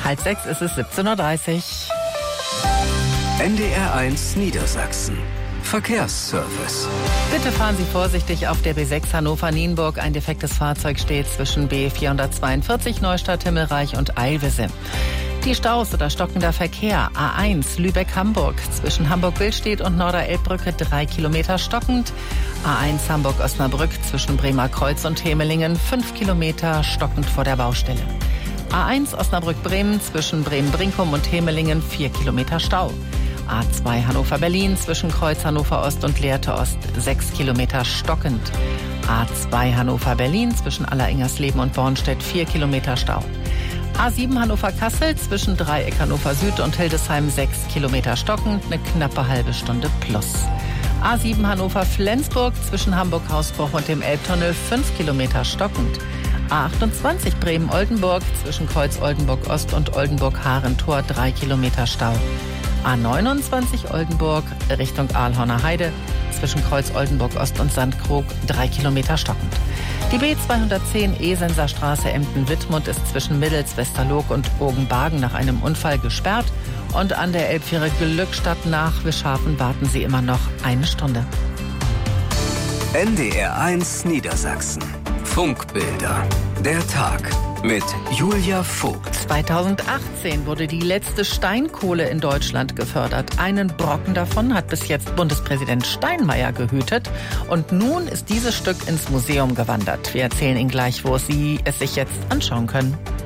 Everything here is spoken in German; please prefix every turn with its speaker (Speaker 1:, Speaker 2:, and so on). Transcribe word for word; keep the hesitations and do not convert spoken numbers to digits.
Speaker 1: Halb sechs ist es, siebzehn Uhr dreißig.
Speaker 2: N D R eins Niedersachsen. Verkehrsservice.
Speaker 1: Bitte fahren Sie vorsichtig auf der B sechs Hannover-Nienburg. Ein defektes Fahrzeug steht zwischen B vierhundertzweiundvierzig Neustadt-Himmelreich und Eilwisse. Die Staus oder stockender Verkehr. A eins Lübeck-Hamburg. Zwischen Hamburg-Billstedt und Norderelbbrücke drei Kilometer stockend. A eins Hamburg-Osnabrück zwischen Bremer Kreuz und Hemelingen fünf Kilometer stockend vor der Baustelle. A eins Osnabrück-Bremen zwischen Bremen-Brinkum und Hemelingen vier Kilometer Stau. A zwei Hannover-Berlin zwischen Kreuz Hannover-Ost und Lehrte Ost sechs Kilometer stockend. A zwei Hannover-Berlin zwischen Alleringers-Leben und Bornstedt vier Kilometer Stau. A sieben Hannover-Kassel zwischen Dreieck Hannover-Süd und Hildesheim sechs Kilometer stockend, eine knappe halbe Stunde plus. A sieben Hannover-Flensburg zwischen Hamburg-Hausbruch und dem Elbtunnel fünf Kilometer stockend. A achtundzwanzig Bremen-Oldenburg zwischen Kreuz Oldenburg-Ost und Oldenburg-Harentor drei Kilometer Stau. A neunundzwanzig Oldenburg Richtung Ahlhorner Heide zwischen Kreuz Oldenburg-Ost und Sandkrug drei Kilometer stockend. Die B zweihundertzehn Esenser Straße Emden-Wittmund ist zwischen Middels, Westerloog und Bogenbargen nach einem Unfall gesperrt. Und an der Elbfähre Glückstadt nach Wischhafen warten Sie immer noch eine Stunde.
Speaker 2: N D R eins Niedersachsen. Funkbilder. Der Tag mit Julia Vogt.
Speaker 1: zweitausendachtzehn wurde die letzte Steinkohle in Deutschland gefördert. Einen Brocken davon hat bis jetzt Bundespräsident Steinmeier gehütet. Und nun ist dieses Stück ins Museum gewandert. Wir erzählen Ihnen gleich, wo Sie es sich jetzt anschauen können.